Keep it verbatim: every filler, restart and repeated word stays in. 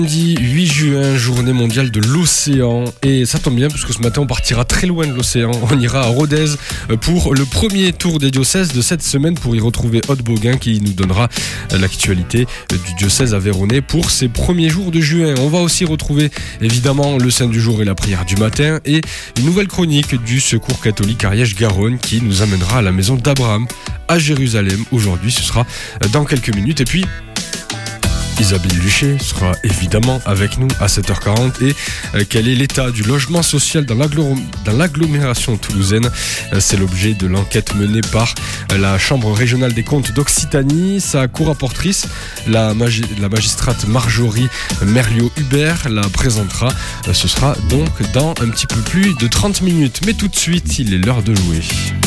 Lundi huit juin, journée mondiale de l'océan, et ça tombe bien puisque ce matin on partira très loin de l'océan, on ira à Rodez pour le premier tour des diocèses de cette semaine pour y retrouver Aude Boguin qui nous donnera l'actualité du diocèse aveyronnais pour ces premiers jours de juin. On va aussi retrouver évidemment le Saint du jour et la prière du matin et une nouvelle chronique du Secours catholique Ariège-Garonne qui nous amènera à la maison d'Abraham à Jérusalem. Aujourd'hui ce sera dans quelques minutes et puis Isabelle Luchet sera évidemment avec nous à sept heures quarante et euh, quel est l'état du logement social dans, l'agglom- dans l'agglomération toulousaine. euh, C'est l'objet de l'enquête menée par euh, la Chambre régionale des comptes d'Occitanie. Sa co-rapportrice, la, magi- la magistrate Marjorie Merliot-Hubert, la présentera. Euh, ce sera donc dans un petit peu plus de trente minutes. Mais tout de suite, il est l'heure de jouer.